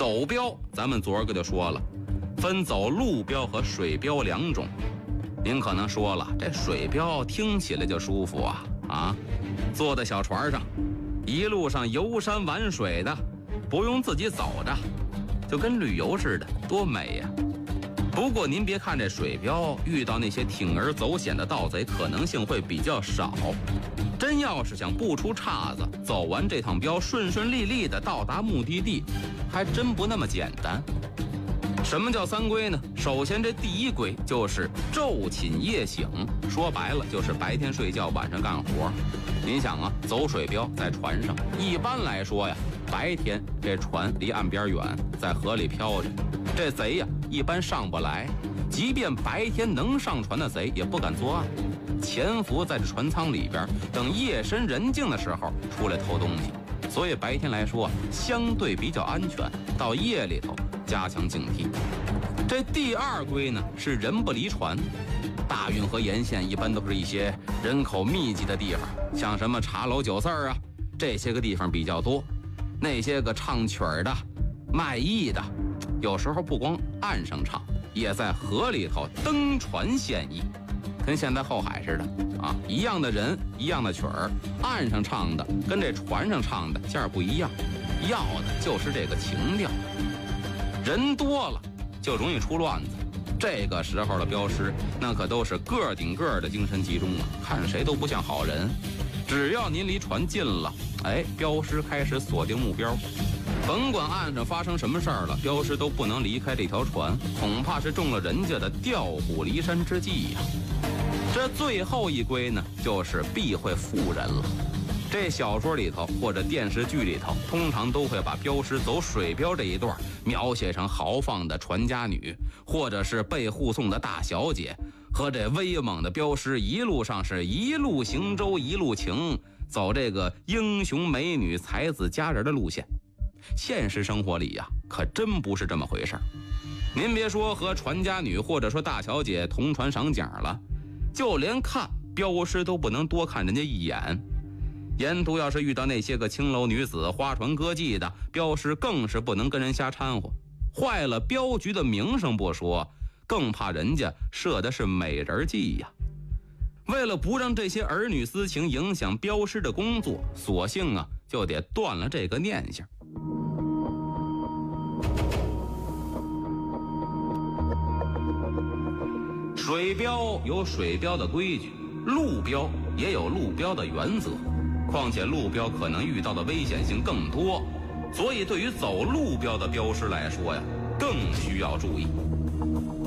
走标咱们昨儿个就说了，分走路标和水标两种。您可能说了，这水标听起来就舒服啊，坐在小船上，一路上游山玩水的，不用自己走着，就跟旅游似的，多美呀！不过您别看这水标遇到那些铤而走险的盗贼可能性会比较少，真要是想不出岔子，走完这趟标顺顺利利的到达目的地，还真不那么简单。什么叫三规呢？首先这第一规就是昼寝夜醒，说白了就是白天睡觉，晚上干活。您想走水标在船上，一般来说呀，白天这船离岸边远，在河里漂着，这贼呀一般上不来，即便白天能上船的贼也不敢作案，潜伏在这船舱里边，等夜深人静的时候出来偷东西。所以白天来说相对比较安全，到夜里头加强警惕。这第二规呢是人不离船，大运河沿线一般都是一些人口密集的地方，像什么茶楼酒肆这些个地方比较多。那些个唱曲儿的卖艺的，有时候不光岸上唱，也在河里头登船献艺，跟现在后海似的一样的人一样的曲儿，岸上唱的跟这船上唱的价不一样，要的就是这个情调。人多了就容易出乱子，这个时候的镖师那可都是个顶个的精神集中看谁都不像好人。只要您离船近了，镖师开始锁定目标，甭管岸上发生什么事儿了，镖师都不能离开这条船，恐怕是中了人家的调虎离山之计呀。这最后一规呢，就是避讳妇人了。这小说里头或者电视剧里头，通常都会把镖师走水标这一段描写成豪放的船家女，或者是被护送的大小姐，和这威猛的镖师一路上是一路行舟一路情，走这个英雄美女才子佳人的路线。现实生活里可真不是这么回事儿。您别说和船家女或者说大小姐同船赏景了，就连看镖师都不能多看人家一眼。沿途要是遇到那些个青楼女子花船歌妓的，镖师更是不能跟人瞎掺和，坏了镖局的名声不说，更怕人家设的是美人计呀。为了不让这些儿女私情影响镖师的工作，索性就得断了这个念想。水标有水标的规矩，路标也有路标的原则，况且路标可能遇到的危险性更多，所以对于走路标的镖师来说更需要注意。